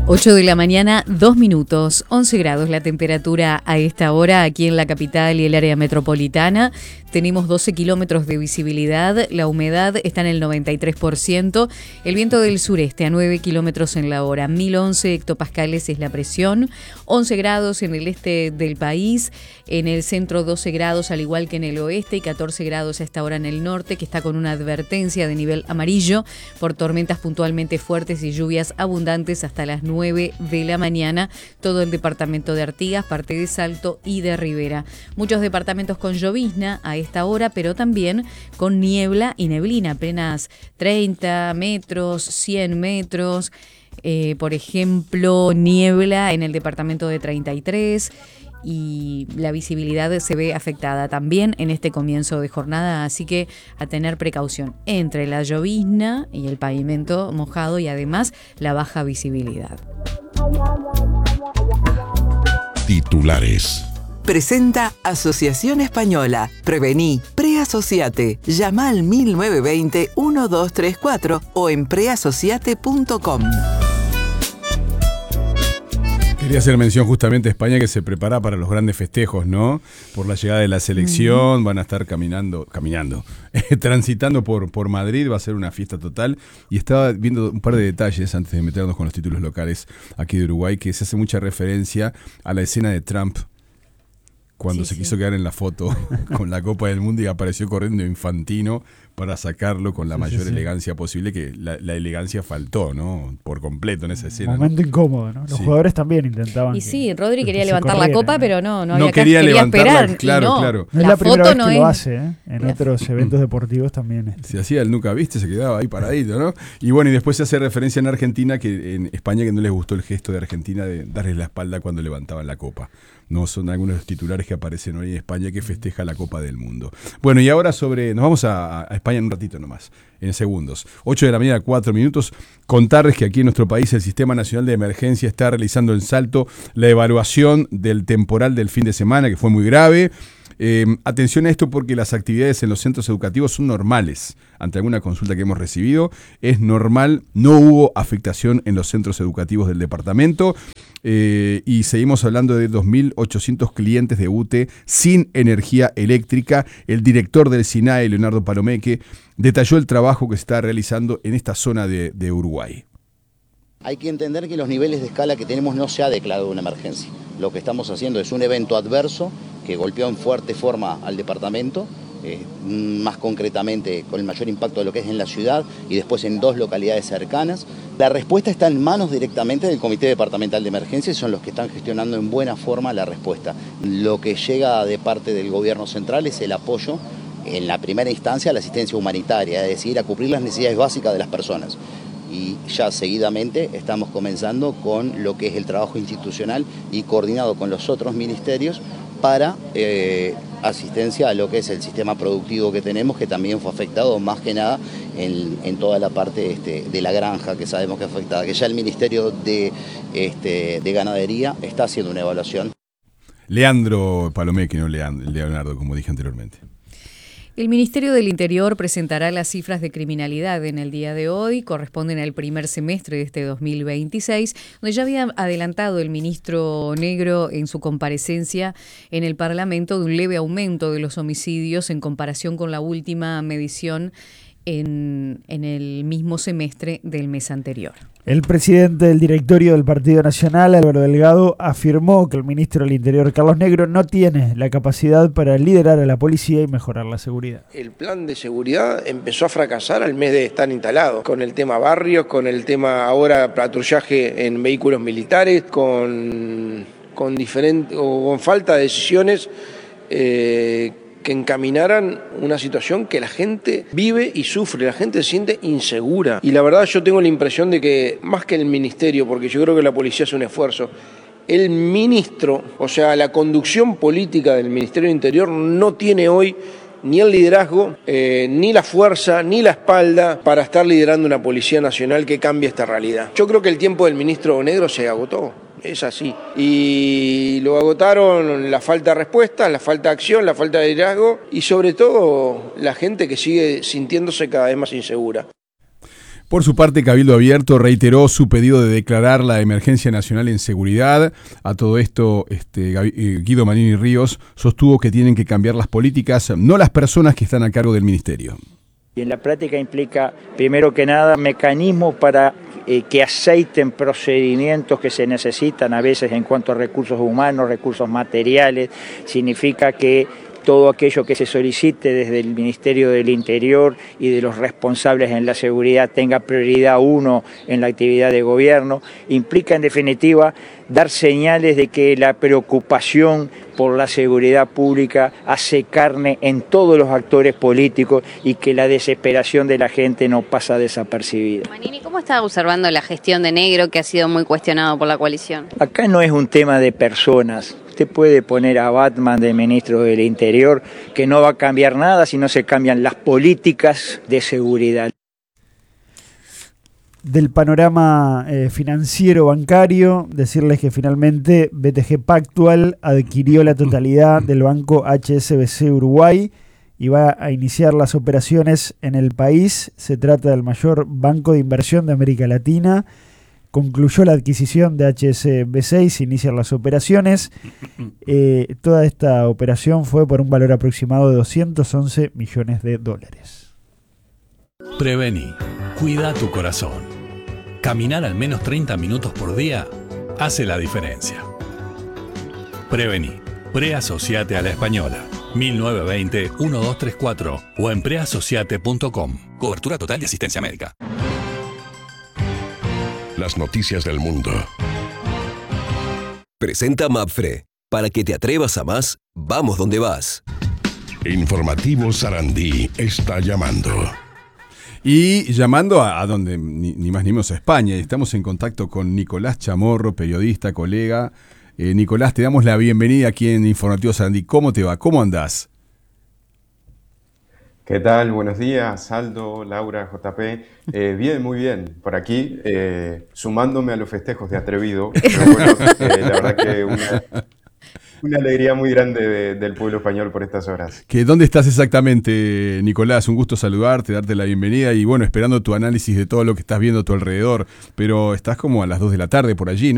8 de la mañana, 2 minutos, 11 grados la temperatura a esta hora aquí en la capital y el área metropolitana. Tenemos 12 kilómetros de visibilidad, la humedad está en el 93%, el viento del sureste a 9 kilómetros en la hora, 1011 hectopascales es la presión, 11 grados en el este del país, en el centro 12 grados al igual que en el oeste y 14 grados a esta hora en el norte, que está con una advertencia de nivel amarillo por tormentas puntualmente fuertes y lluvias abundantes hasta las 9 de la mañana, todo el departamento de Artigas, parte de Salto y de Rivera. Muchos departamentos con llovizna a esta hora, pero también con niebla y neblina, apenas 30 metros, 100 metros, por ejemplo, niebla en el departamento de 33 y la visibilidad se ve afectada también en este comienzo de jornada, así que a tener precaución entre la llovizna y el pavimento mojado y además la baja visibilidad. Titulares. Presenta Asociación Española. Prevení, preasociate. Llama al 1920-1234 o en preasociate.com. Quería hacer mención justamente a España, que se prepara para los grandes festejos, ¿no? Por la llegada de la selección, van a estar caminando, transitando por Madrid, va a ser una fiesta total. Y estaba viendo un par de detalles antes de meternos con los títulos locales aquí de Uruguay, que se hace mucha referencia a la escena de Trump cuando se quiso quedar en la foto con la Copa del Mundo y apareció corriendo Infantino para sacarlo con la mayor elegancia posible, que la elegancia faltó, ¿no? Por completo en esa escena. Momento incómodo, ¿no? Los jugadores también intentaban. Y sí, Rodri quería levantar la copa, pero no había quería esperar. Claro. No es la primera vez que lo hace, ¿eh? En otros eventos deportivos también. Se hacía el nunca viste, se quedaba ahí paradito, ¿no? Y bueno, y después se hace referencia en Argentina, que en España, que no les gustó el gesto de Argentina de darles la espalda cuando levantaban la copa. No son algunos de los titulares que aparecen hoy en España, que festeja la Copa del Mundo. Bueno, y ahora nos vamos a España en un ratito nomás, en segundos. 8 de la mañana, 4 minutos. Contarles que aquí en nuestro país el Sistema Nacional de Emergencia está realizando en Salto la evaluación del temporal del fin de semana, que fue muy grave. Atención a esto, porque las actividades en los centros educativos son normales. Ante alguna consulta que hemos recibido, es normal, no hubo afectación en los centros educativos del departamento, y seguimos hablando de 2.800 clientes de UTE sin energía eléctrica. El director del SINAE, Leonardo Palomeque, detalló el trabajo que se está realizando en esta zona de Uruguay. Hay que entender que los niveles de escala que tenemos no se ha declarado una emergencia. Lo que estamos haciendo es un evento adverso que golpeó en fuerte forma al departamento, más concretamente con el mayor impacto de lo que es en la ciudad y después en 2 localidades cercanas. La respuesta está en manos directamente del Comité Departamental de Emergencias, son los que están gestionando en buena forma la respuesta. Lo que llega de parte del gobierno central es el apoyo, en la primera instancia, a la asistencia humanitaria, es decir, a cubrir las necesidades básicas de las personas. Y ya seguidamente estamos comenzando con lo que es el trabajo institucional y coordinado con los otros ministerios para asistencia a lo que es el sistema productivo que tenemos, que también fue afectado más que nada en toda la parte de la granja, que sabemos que es afectada, que ya el Ministerio de Ganadería está haciendo una evaluación. Leandro Palomeque, no Leonardo, como dije anteriormente. El Ministerio del Interior presentará las cifras de criminalidad en el día de hoy, corresponden al primer semestre de este 2026, donde ya había adelantado el ministro Negro en su comparecencia en el Parlamento de un leve aumento de los homicidios en comparación con la última medición en el mismo semestre del mes anterior. El presidente del directorio del Partido Nacional, Álvaro Delgado, afirmó que el ministro del Interior, Carlos Negro, no tiene la capacidad para liderar a la policía y mejorar la seguridad. El plan de seguridad empezó a fracasar al mes de estar instalado, con el tema barrios, con el tema ahora patrullaje en vehículos militares, con falta de decisiones que encaminaran una situación que la gente vive y sufre, la gente se siente insegura. Y la verdad yo tengo la impresión de que, más que el ministerio, porque yo creo que la policía hace un esfuerzo, el ministro, o sea, la conducción política del Ministerio del Interior no tiene hoy ni el liderazgo, ni la fuerza, ni la espalda para estar liderando una Policía Nacional que cambie esta realidad. Yo creo que el tiempo del ministro Negro se agotó. Es así. Y lo agotaron la falta de respuesta, la falta de acción, la falta de liderazgo y sobre todo la gente que sigue sintiéndose cada vez más insegura. Por su parte, Cabildo Abierto reiteró su pedido de declarar la emergencia nacional en seguridad. A todo esto, Guido Manini Ríos sostuvo que tienen que cambiar las políticas, no las personas que están a cargo del ministerio. Y en la práctica implica, primero que nada, mecanismos para que aceiten procedimientos que se necesitan a veces en cuanto a recursos humanos, recursos materiales. Significa que todo aquello que se solicite desde el Ministerio del Interior y de los responsables en la seguridad tenga prioridad uno en la actividad de gobierno. Implica, en definitiva, dar señales de que la preocupación por la seguridad pública hace carne en todos los actores políticos y que la desesperación de la gente no pasa desapercibida. Manini, ¿cómo está observando la gestión de Negro, que ha sido muy cuestionado por la coalición? Acá no es un tema de personas. Usted puede poner a Batman de ministro del Interior, que no va a cambiar nada si no se cambian las políticas de seguridad. Del panorama financiero bancario, decirles que finalmente BTG Pactual adquirió la totalidad del banco HSBC Uruguay y va a iniciar las operaciones en el país. Se trata del mayor banco de inversión de América Latina. Concluyó la adquisición de HSBC y se inician las operaciones. Toda esta operación fue por un valor aproximado de 211 millones de dólares. Prevení. Cuida tu corazón. Caminar al menos 30 minutos por día hace la diferencia. Prevení. Preasociate a la Española. 1920-1234 o en preasociate.com. Cobertura total de asistencia médica. Las noticias del mundo. Presenta Mapfre. Para que te atrevas a más, vamos donde vas. Informativo Sarandí está llamando. Y llamando a donde, ni más ni menos a España. Estamos en contacto con Nicolás Chamorro, periodista, colega. Nicolás, te damos la bienvenida aquí en Informativo Sarandí. ¿Cómo te va? ¿Cómo andás? ¿Qué tal? Buenos días, Aldo, Laura, JP. Bien, muy bien. Por aquí, sumándome a los festejos de Atrevido. Pero bueno, la verdad que una alegría muy grande del pueblo español por estas horas. ¿Dónde estás exactamente, Nicolás? Un gusto saludarte, darte la bienvenida y bueno, esperando tu análisis de todo lo que estás viendo a tu alrededor. Pero estás como a las 2 de la tarde por allí, ¿no?